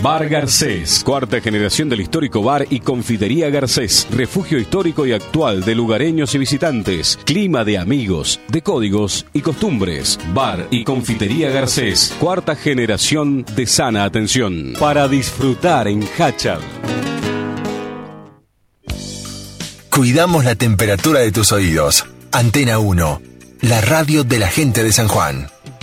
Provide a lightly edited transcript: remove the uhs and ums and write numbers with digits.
Bar Garcés, cuarta generación del histórico bar y confitería Garcés, refugio histórico y actual de lugareños y visitantes, clima de amigos, de códigos y costumbres. Bar y confitería Garcés, cuarta generación de sana atención. Para disfrutar en Hachal. Cuidamos la temperatura de tus oídos. Antena 1, la radio de la gente de San Juan.